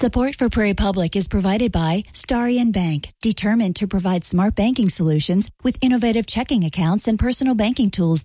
Support for Prairie Public is provided by Starian Bank, determined to provide smart banking solutions with innovative checking accounts and personal banking tools